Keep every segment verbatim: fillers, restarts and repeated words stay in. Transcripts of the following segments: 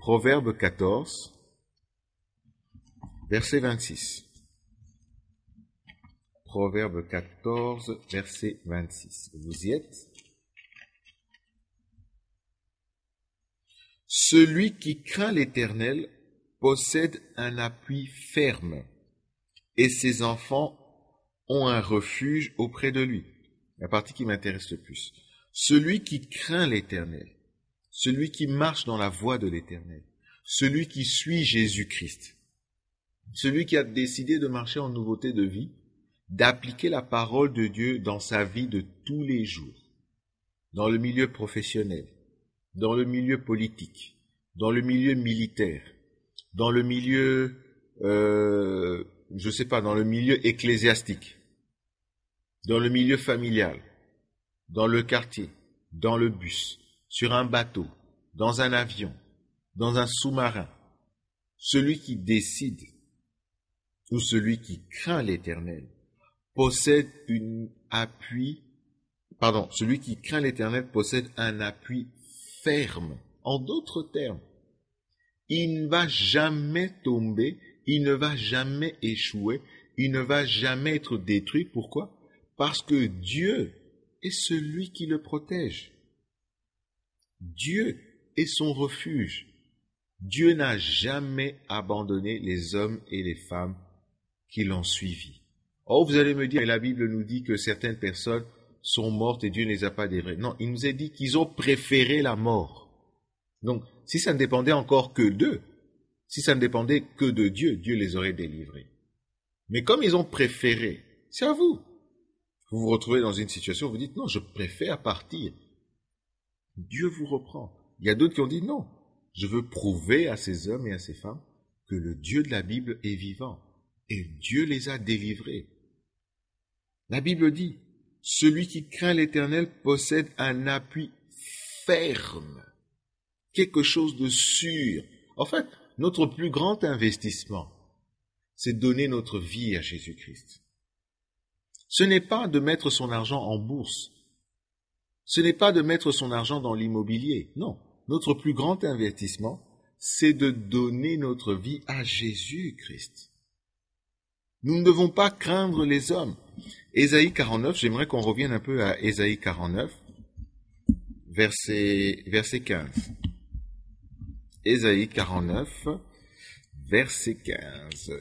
Proverbe quatorze, verset vingt-six. Proverbe quatorze, verset vingt-six. Vous y êtes? Celui qui craint l'Éternel possède un appui ferme, et ses enfants ont un refuge auprès de lui. La partie qui m'intéresse le plus. Celui qui craint l'Éternel, celui qui marche dans la voie de l'Éternel, celui qui suit Jésus-Christ, celui qui a décidé de marcher en nouveauté de vie, d'appliquer la parole de Dieu dans sa vie de tous les jours, dans le milieu professionnel, dans le milieu politique, dans le milieu militaire, dans le milieu, euh, je sais pas, dans le milieu ecclésiastique, dans le milieu familial, dans le quartier, dans le bus, sur un bateau, dans un avion, dans un sous-marin. Celui qui décide ou celui qui craint l'Éternel possède un appui, pardon, celui qui craint l'Éternel possède un appui ferme. En d'autres termes, il ne va jamais tomber, il ne va jamais échouer, il ne va jamais être détruit. Pourquoi? Parce que Dieu est celui qui le protège. Dieu est son refuge. Dieu n'a jamais abandonné les hommes et les femmes qui l'ont suivi. Oh, vous allez me dire, mais la Bible nous dit que certaines personnes sont mortes et Dieu ne les a pas délivrées. Non, il nous a dit qu'ils ont préféré la mort. Donc, si ça ne dépendait encore que d'eux, si ça ne dépendait que de Dieu, Dieu les aurait délivrés. Mais comme ils ont préféré, c'est à vous. Vous vous retrouvez dans une situation où vous dites, non, je préfère partir. Dieu vous reprend. Il y a d'autres qui ont dit, non, je veux prouver à ces hommes et à ces femmes que le Dieu de la Bible est vivant. Et Dieu les a délivrés. La Bible dit, celui qui craint l'Éternel possède un appui ferme, quelque chose de sûr. En fait, notre plus grand investissement, c'est donner notre vie à Jésus-Christ. Ce n'est pas de mettre son argent en bourse. Ce n'est pas de mettre son argent dans l'immobilier. Non, notre plus grand investissement, c'est de donner notre vie à Jésus-Christ. Nous ne devons pas craindre les hommes. Ésaïe quarante-neuf, j'aimerais qu'on revienne un peu à Ésaïe quarante-neuf, verset, verset quinze. Ésaïe quarante-neuf, verset quinze.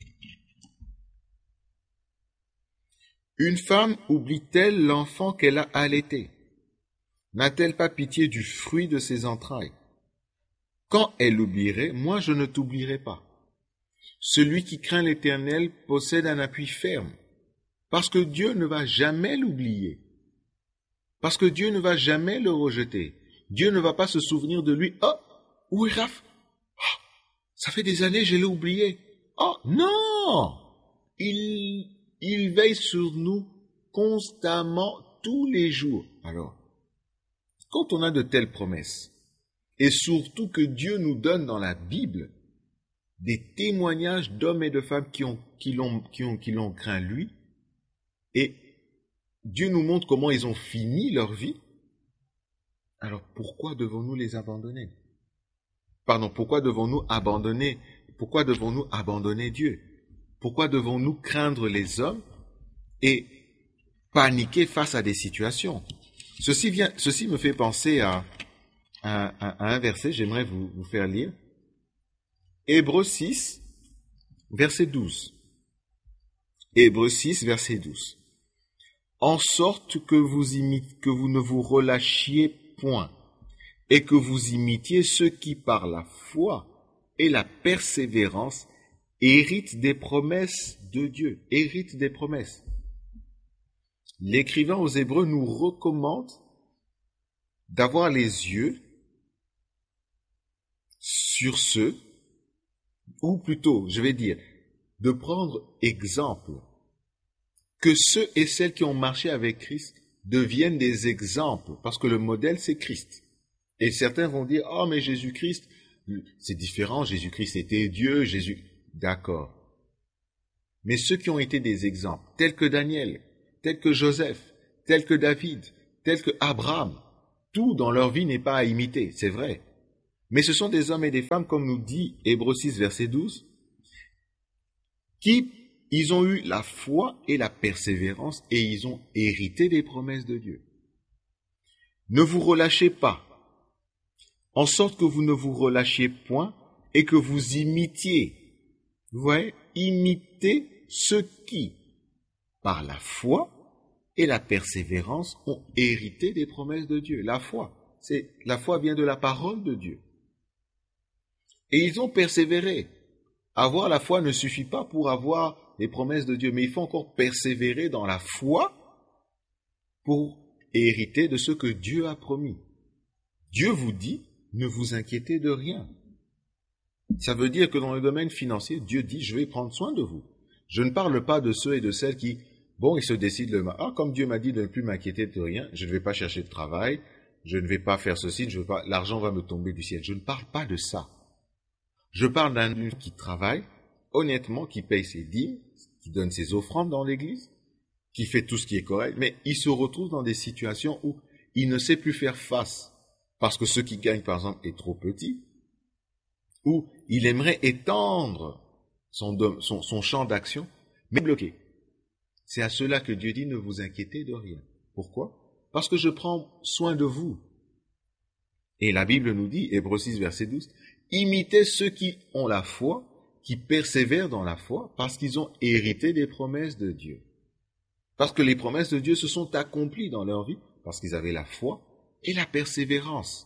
Une femme oublie-t-elle l'enfant qu'elle a allaité? N'a-t-elle pas pitié du fruit de ses entrailles? Quand elle l'oublierait, moi je ne t'oublierai pas. Celui qui craint l'Éternel possède un appui ferme, parce que Dieu ne va jamais l'oublier, parce que Dieu ne va jamais le rejeter. Dieu ne va pas se souvenir de lui. Oh, où est Raph? Oh, ça fait des années, je l'ai oublié. Oh, non! Il, il veille sur nous constamment, tous les jours. Alors, quand on a de telles promesses, et surtout que Dieu nous donne dans la Bible des témoignages d'hommes et de femmes qui ont, qui l'ont, qui ont, qui l'ont craint lui, et Dieu nous montre comment ils ont fini leur vie, alors pourquoi devons-nous les abandonner? Pardon, pourquoi devons-nous abandonner, pourquoi devons-nous abandonner Dieu? Pourquoi devons-nous craindre les hommes et paniquer face à des situations? Ceci vient, ceci me fait penser à, à, à, à un verset, j'aimerais vous, vous faire lire. Hébreux six, verset douze. Hébreux six, verset douze. En sorte que vous imite, que vous ne vous relâchiez point, et que vous imitiez ceux qui, par la foi et la persévérance, héritent des promesses de Dieu, héritent des promesses. L'écrivain aux Hébreux nous recommande d'avoir les yeux sur ceux, ou plutôt, je vais dire, de prendre exemple, que ceux et celles qui ont marché avec Christ deviennent des exemples, parce que le modèle, c'est Christ. Et certains vont dire, oh, mais Jésus-Christ, c'est différent, Jésus-Christ était Dieu, Jésus... D'accord. Mais ceux qui ont été des exemples, tels que Daniel, tels que Joseph, tels que David, tels que Abraham, tout dans leur vie n'est pas à imiter, c'est vrai. Mais ce sont des hommes et des femmes, comme nous dit Hébreux six, verset douze, qui, ils ont eu la foi et la persévérance et ils ont hérité des promesses de Dieu. Ne vous relâchez pas, en sorte que vous ne vous relâchiez point et que vous imitiez. Vous voyez, imitez ceux qui, par la foi et la persévérance, ont hérité des promesses de Dieu. La foi, c'est la foi vient de la parole de Dieu. Et ils ont persévéré. Avoir la foi ne suffit pas pour avoir les promesses de Dieu, mais il faut encore persévérer dans la foi pour hériter de ce que Dieu a promis. Dieu vous dit, ne vous inquiétez de rien. Ça veut dire que dans le domaine financier, Dieu dit, je vais prendre soin de vous. Je ne parle pas de ceux et de celles qui, bon, ils se décident le ah, comme Dieu m'a dit de ne plus m'inquiéter de rien, je ne vais pas chercher de travail, je ne vais pas faire ceci, je ne veux pas, l'argent va me tomber du ciel. Je ne parle pas de ça. Je parle d'un qui travaille, honnêtement, qui paye ses dîmes, qui donne ses offrandes dans l'église, qui fait tout ce qui est correct, mais il se retrouve dans des situations où il ne sait plus faire face, parce que ce qu'il gagne, par exemple, est trop petit, où il aimerait étendre son, son, son champ d'action, mais bloqué. C'est à cela que Dieu dit, ne vous inquiétez de rien. Pourquoi? Parce que je prends soin de vous. Et la Bible nous dit, Hébreux six, verset douze, imitez ceux qui ont la foi, qui persévèrent dans la foi, parce qu'ils ont hérité des promesses de Dieu. Parce que les promesses de Dieu se sont accomplies dans leur vie, parce qu'ils avaient la foi et la persévérance.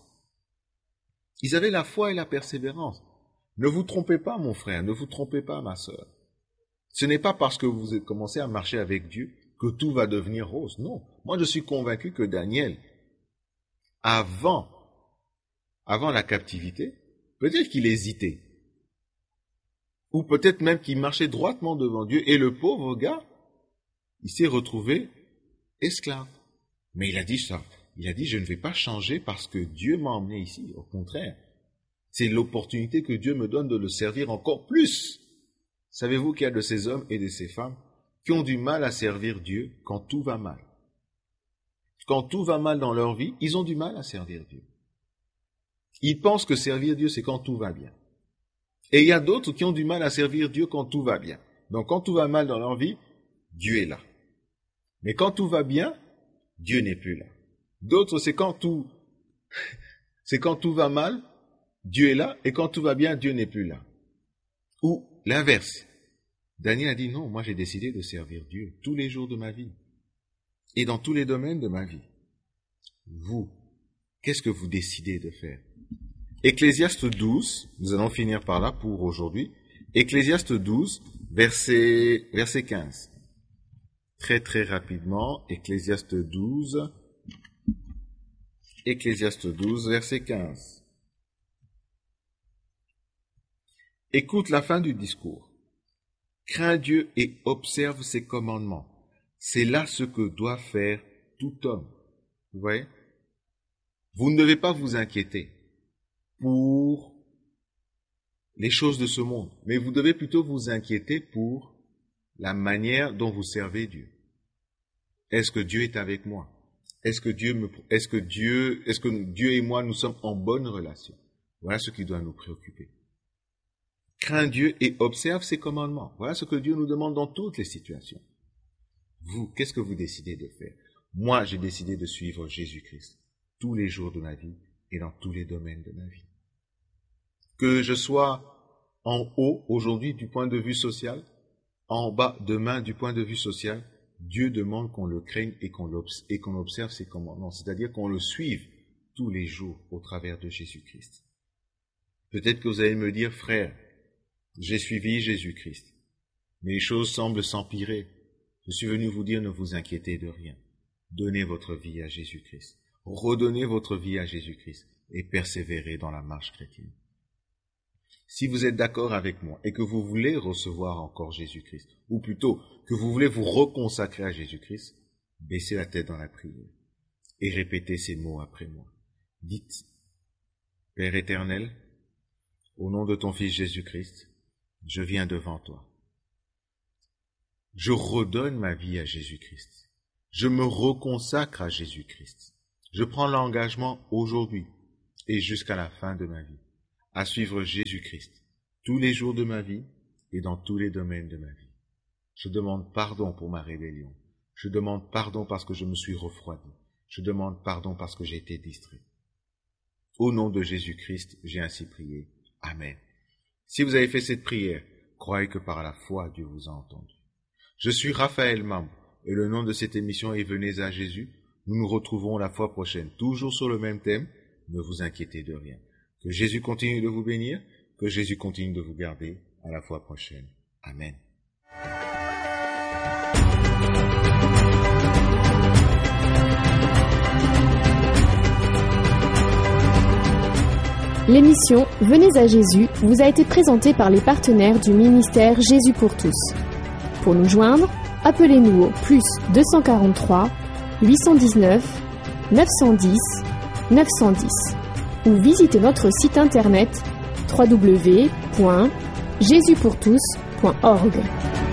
Ils avaient la foi et la persévérance. Ne vous trompez pas, mon frère, ne vous trompez pas, ma sœur. Ce n'est pas parce que vous commencez à marcher avec Dieu que tout va devenir rose. Non, moi je suis convaincu que Daniel, avant, avant la captivité, peut-être qu'il hésitait. Ou peut-être même qu'il marchait droitement devant Dieu. Et le pauvre gars, il s'est retrouvé esclave. Mais il a dit ça. Il a dit, je ne vais pas changer parce que Dieu m'a emmené ici. Au contraire, c'est l'opportunité que Dieu me donne de le servir encore plus. Savez-vous qu'il y a de ces hommes et de ces femmes qui ont du mal à servir Dieu quand tout va mal. Quand tout va mal dans leur vie, ils ont du mal à servir Dieu. Ils pensent que servir Dieu, c'est quand tout va bien. Et il y a d'autres qui ont du mal à servir Dieu quand tout va bien. Donc quand tout va mal dans leur vie, Dieu est là. Mais quand tout va bien, Dieu n'est plus là. D'autres, c'est quand tout, c'est quand tout va mal, Dieu est là, et quand tout va bien, Dieu n'est plus là. Ou l'inverse. Daniel a dit non, moi j'ai décidé de servir Dieu tous les jours de ma vie. Et dans tous les domaines de ma vie. Vous, qu'est-ce que vous décidez de faire? Ecclésiaste douze, nous allons finir par là pour aujourd'hui. Ecclésiaste douze, verset, verset quinze. Très très rapidement, Ecclésiaste douze, Ecclésiaste douze, verset quinze. Écoute la fin du discours. Crains Dieu et observe ses commandements. C'est là ce que doit faire tout homme. Vous voyez? Vous ne devez pas vous inquiéter pour les choses de ce monde, mais vous devez plutôt vous inquiéter pour la manière dont vous servez Dieu. Est-ce que Dieu est avec moi? Est-ce que Dieu me, est-ce que Dieu, est-ce que Dieu et moi nous sommes en bonne relation? Voilà ce qui doit nous préoccuper. Crains Dieu et observe ses commandements. Voilà ce que Dieu nous demande dans toutes les situations. Vous, qu'est-ce que vous décidez de faire? Moi, j'ai décidé de suivre Jésus-Christ tous les jours de ma vie et dans tous les domaines de ma vie. Que je sois en haut aujourd'hui du point de vue social, en bas demain du point de vue social, Dieu demande qu'on le craigne et qu'on et qu'on observe ses commandements, c'est-à-dire qu'on le suive tous les jours au travers de Jésus-Christ. Peut-être que vous allez me dire, frère, j'ai suivi Jésus-Christ, mais les choses semblent s'empirer. Je suis venu vous dire, ne vous inquiétez de rien. Donnez votre vie à Jésus-Christ. Redonnez votre vie à Jésus-Christ et persévérez dans la marche chrétienne. Si vous êtes d'accord avec moi et que vous voulez recevoir encore Jésus-Christ, ou plutôt que vous voulez vous reconsacrer à Jésus-Christ, baissez la tête dans la prière et répétez ces mots après moi. Dites, Père éternel, au nom de ton Fils Jésus-Christ, je viens devant toi. Je redonne ma vie à Jésus-Christ. Je me reconsacre à Jésus-Christ. Je prends l'engagement aujourd'hui et jusqu'à la fin de ma vie à suivre Jésus-Christ tous les jours de ma vie et dans tous les domaines de ma vie. Je demande pardon pour ma rébellion. Je demande pardon parce que je me suis refroidi. Je demande pardon parce que j'ai été distrait. Au nom de Jésus-Christ, j'ai ainsi prié. Amen. Si vous avez fait cette prière, croyez que par la foi, Dieu vous a entendu. Je suis Raphaël Mambo et le nom de cette émission est Venez à Jésus. Nous nous retrouvons la fois prochaine, toujours sur le même thème. Ne vous inquiétez de rien. Que Jésus continue de vous bénir, que Jésus continue de vous garder. À la fois prochaine. Amen. L'émission Venez à Jésus vous a été présentée par les partenaires du ministère Jésus pour tous. Pour nous joindre, appelez-nous au plus deux cent quarante-trois, huit cent dix-neuf, neuf cent dix, neuf cent dix ou visitez notre site internet w w w point jésus pour tous point org.